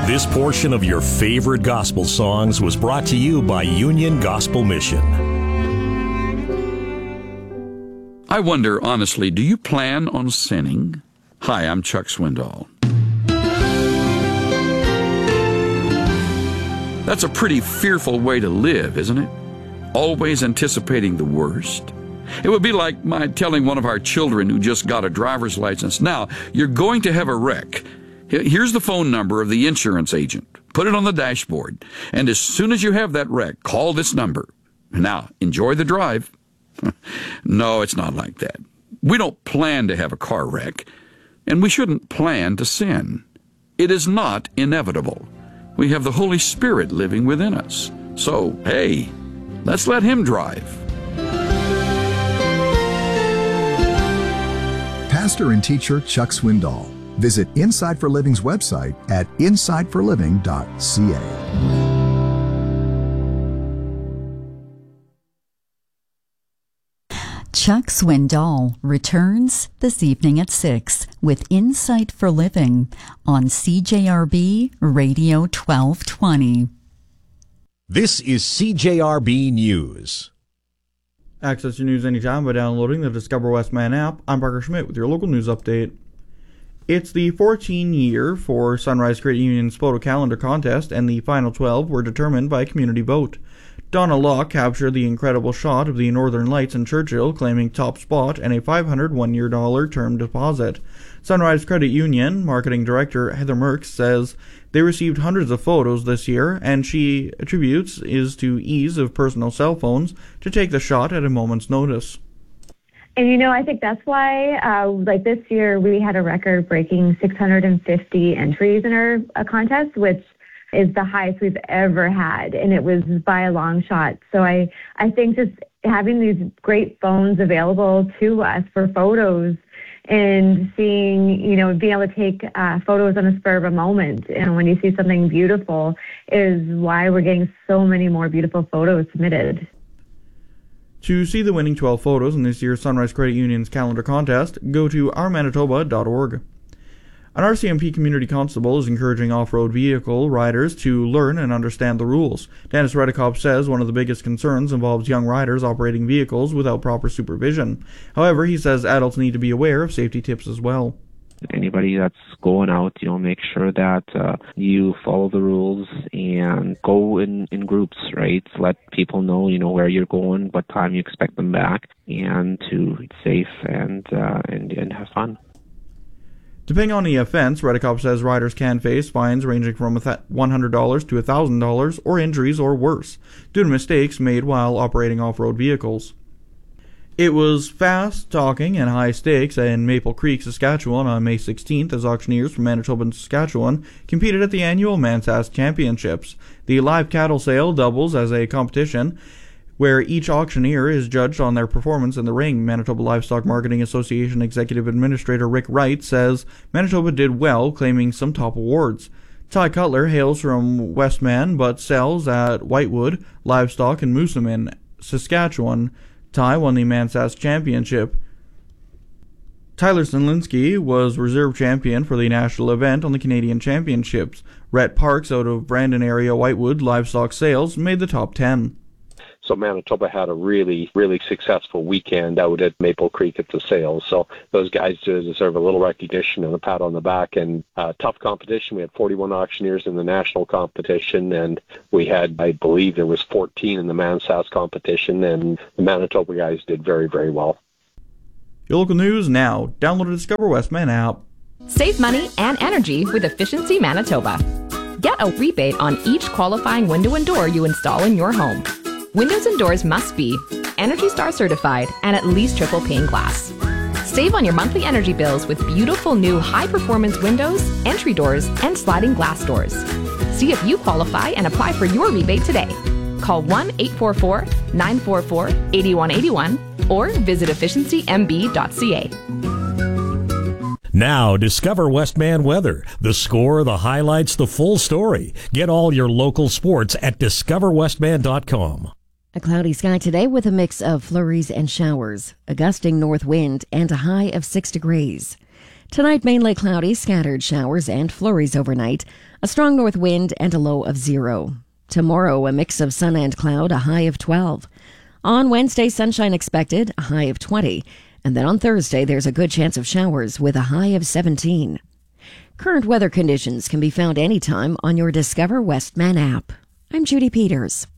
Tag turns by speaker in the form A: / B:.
A: This portion of your favorite gospel songs was brought to you by Union Gospel Mission.
B: I wonder, honestly, do you plan on sinning? Hi, I'm Chuck Swindoll. That's a pretty fearful way to live, isn't it? Always anticipating the worst. It would be like my telling one of our children who just got a driver's license, now, you're going to have a wreck. Here's the phone number of the insurance agent. Put it on the dashboard. And as soon as you have that wreck, call this number. Now, enjoy the drive. No, it's not like that. We don't plan to have a car wreck, and we shouldn't plan to sin. It is not inevitable. We have the Holy Spirit living within us. So, hey, let's let Him drive.
C: Pastor and teacher Chuck Swindoll. Visit Inside for Living's website at insideforliving.ca.
D: Chuck Swindoll returns this evening at 6 with Insight for Living on CJRB Radio 1220.
E: This is CJRB News.
F: Access your news anytime by downloading the Discover Westman app. I'm Parker Schmidt with your local news update. It's the 14th year for Sunrise Credit Union's photo calendar contest, and the final 12 were determined by community vote. Donna Locke captured the incredible shot of the Northern Lights in Churchill, claiming top spot and a $500 one-year term deposit. Sunrise Credit Union Marketing Director Heather Merckx says they received hundreds of photos this year, and she attributes is to ease of personal cell phones to take the shot at a moment's notice.
G: And, I think that's why, this year, we had a record-breaking 650 entries in our contest, which is the highest we've ever had, and it was by a long shot. So I think just having these great phones available to us for photos and seeing, being able to take photos on the spur of a moment, and when you see something beautiful, is why we're getting so many more beautiful photos submitted.
F: To see the winning 12 photos in this year's Sunrise Credit Union's calendar contest, go to ourmanitoba.org. An RCMP community constable is encouraging off-road vehicle riders to learn and understand the rules. Dennis Redekop says one of the biggest concerns involves young riders operating vehicles without proper supervision. However, he says adults need to be aware of safety tips as well.
H: Anybody that's going out, make sure that you follow the rules and go in groups, right? Let people know, where you're going, what time you expect them back, and to be safe and have fun.
F: Depending on the offense, Redekop says riders can face fines ranging from $100 to $1,000 or injuries or worse due to mistakes made while operating off-road vehicles. It was fast talking and high stakes in Maple Creek, Saskatchewan on May 16th as auctioneers from Manitoba and Saskatchewan competed at the annual Mansask Championships. The live cattle sale doubles as a competition where each auctioneer is judged on their performance in the ring. Manitoba Livestock Marketing Association Executive Administrator Rick Wright says Manitoba did well, claiming some top awards. Ty Cutler hails from Westman but sells at Whitewood, Livestock, and Moosomin, Saskatchewan. Ty won the Mansask Championship. Tyler Sinlinski was reserve champion for the national event on the Canadian Championships. Rhett Parks out of Brandon area Whitewood Livestock Sales made the top 10.
I: So Manitoba had a really, really successful weekend out at Maple Creek at the sales. So those guys deserve a little recognition and a pat on the back. And tough competition. We had 41 auctioneers in the national competition, and we had, I believe, there was 14 in the Mansask competition, and the Manitoba guys did very, very well.
F: Your local news now. Download the Discover Westman app.
J: Save money and energy with Efficiency Manitoba. Get a rebate on each qualifying window and door you install in your home. Windows and doors must be ENERGY STAR certified and at least triple pane glass. Save on your monthly energy bills with beautiful new high-performance windows, entry doors, and sliding glass doors. See if you qualify and apply for your rebate today. Call 1-844-944-8181 or visit efficiencymb.ca.
A: Now, discover Westman weather. The score, the highlights, the full story. Get all your local sports at discoverwestman.com.
K: A cloudy sky today with a mix of flurries and showers, a gusting north wind, and a high of 6 degrees. Tonight, mainly cloudy, scattered showers and flurries overnight, a strong north wind and a low of 0. Tomorrow, a mix of sun and cloud, a high of 12. On Wednesday, sunshine expected, a high of 20. And then on Thursday, there's a good chance of showers with a high of 17. Current weather conditions can be found anytime on your Discover Westman app. I'm Judy Peters.